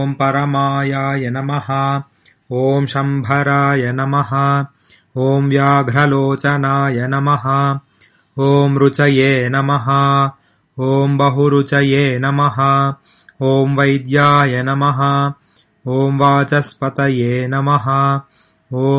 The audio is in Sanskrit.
ॐ परमायाय नमः। ॐ शम्भराय नमः। ॐ व्याघ्रलोचनाय नमः। ॐ रुचये नमः। ॐ बहुरुचये नमः। ॐ वैद्याय नमः। ॐ वाचस्पतये नमः। ॐ